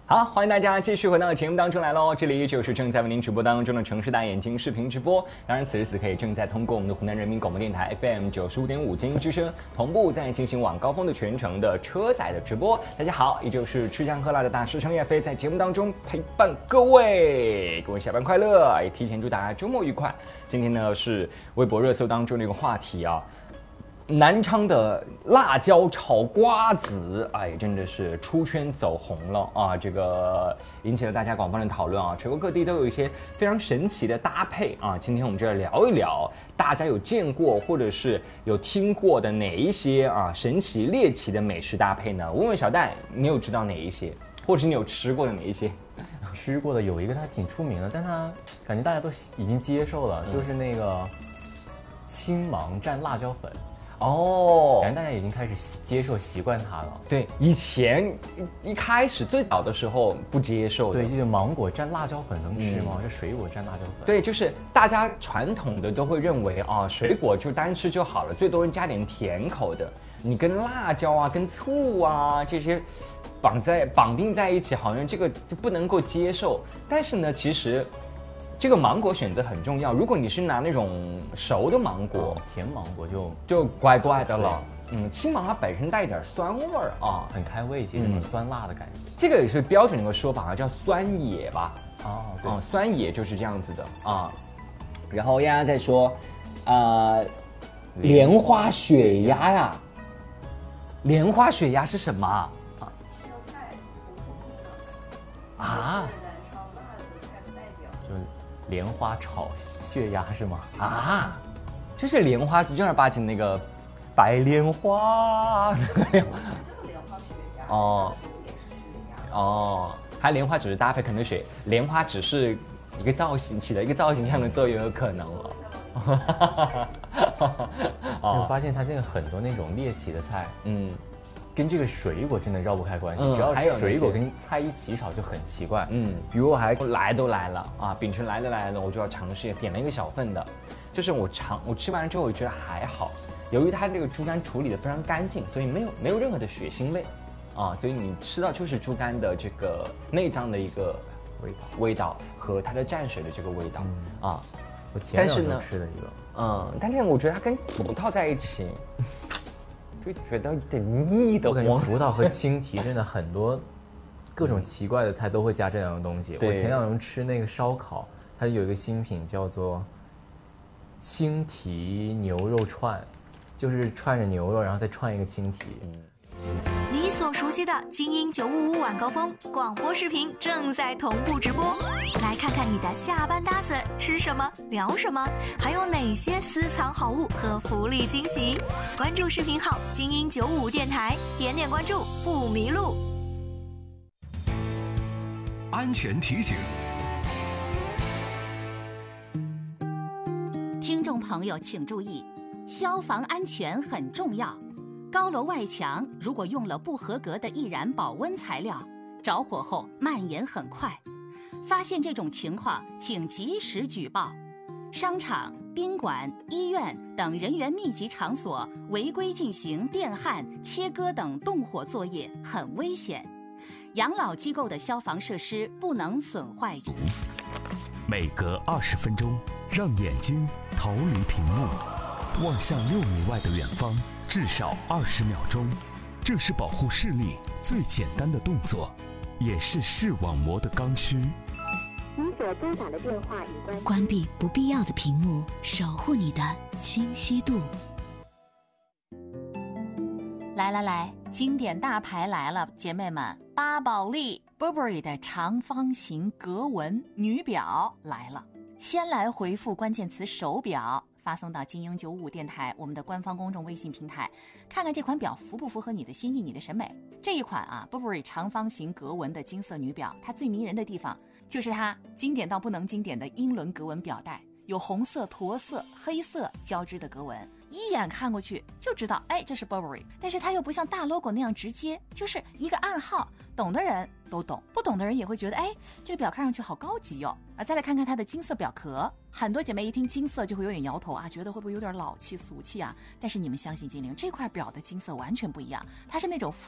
好，欢迎大家继续回到节目当中来喽！这里就是正在为您直播当中的城市大眼睛视频直播。当然，此时此刻也正在通过我们的湖南人民广播电台 FM 95.5精英之声同步在进行晚高峰的全程的车载的直播。大家好，也就是吃香喝辣的大师程叶飞在节目当中陪伴各位下班快乐，也提前祝大家周末愉快。今天呢是微博热搜当中的一个话题啊。南昌的辣椒炒瓜子，哎，真的是出圈走红了啊！这个引起了大家广泛的讨论啊。全国各地都有一些非常神奇的搭配啊。今天我们就来聊一聊，大家有见过或者是有听过的哪一些啊神奇猎奇的美食搭配呢？问问小戴，你有知道哪一些，或者是你有吃过的哪一些？ 吃过的有一个它挺出名的，但它感觉大家都已经接受了，就是那个青芒蘸辣椒粉。哦，感觉大家已经开始接受习惯它了。 对，以前一开始最早的时候不接受的。 对，就是芒果蘸辣椒粉能吃吗？这水果蘸辣椒粉。 对，就是大家传统的都会认为啊，水果就单吃就好了，最多人加点甜口的。你跟辣椒啊、跟醋啊这些绑定在一起，好像这个就不能够接受。但是呢，其实这个芒果选择很重要。如果你是拿那种熟的芒果， 甜芒果就乖乖的了。青芒它本身带一点酸味儿啊， 很开胃，其实那种酸辣的感觉。 这个也是标准的一个说法啊，叫酸野吧。 哦，对， 酸野就是这样子的啊。然后丫丫在说，莲花血鸭呀，莲花血鸭是什么啊？啊？ 就是莲花炒血鸭是吗？ 啊，就是莲花正儿八经那个白莲花。这个莲花血鸭哦，也是血鸭哦，它莲花只是搭配可能水，莲花只是一个造型，起了一个造型上的作用，有可能了。 我发现它这个很多那种猎奇的菜，跟这个水果真的绕不开关系。只要水果跟菜一起炒就很奇怪。 比如我还来都来了啊，秉承来了，我就要尝试，点了一个小份的，就是我吃完了之后，我觉得还好。由于它这个猪肝处理的非常干净，所以没有任何的血腥味，啊，所以你吃到就是猪肝的这个内脏的一个味道和它的蘸水的这个味道啊。 我前两天吃的一个， 但是我觉得它跟葡萄在一起。就觉得有点腻的。 我感觉葡萄和青提真的很多各种奇怪的菜都会加这样的东西。我前两天吃那个烧烤，它有一个新品叫做青提牛肉串，就是串着牛肉然后再串一个青提。 你所熟悉的精英955晚高峰广播视频正在同步直播，来看看你的下班搭子吃什么聊什么，还有哪些私藏好物和福利惊喜。关注视频号精英955电台，点点关注不迷路。 安全提醒， 听众朋友请注意，消防安全很重要。高楼外墙如果用了不合格的易燃保温材料，着火后蔓延很快。发现这种情况，请及时举报。商场、宾馆、医院等人员密集场所违规进行电焊、切割等动火作业很危险。养老机构的消防设施不能损坏。 每隔20分钟，让眼睛逃离屏幕，望向6米外的远方。至少20秒钟，这是保护视力最简单的动作，也是视网膜的刚需。 你所拨打的电话已关闭不必要的屏幕，守护你的清晰度。 来，经典大牌来了，姐妹们，巴宝莉 Burberry 的长方形格纹女表来了。先来回复关键词手表，发送到精英955电台我们的官方公众微信平台，看看这款表符不符合你的心意、你的审美。这一款Burberry 长方形格纹的金色女表，它最迷人的地方就是它经典到不能经典的英伦格纹表带，有红色、驼色、黑色交织的格纹，一眼看过去就知道，这是 Burberry。但是它又不像大 logo 那样直接，就是一个暗号，懂的人都懂，不懂的人也会觉得，这个表看上去好高级哦。再来看看它的金色表壳，很多姐妹一听金色就会有点摇头觉得会不会有点老气俗气啊？但是你们相信精灵，这块表的金色完全不一样，它是那种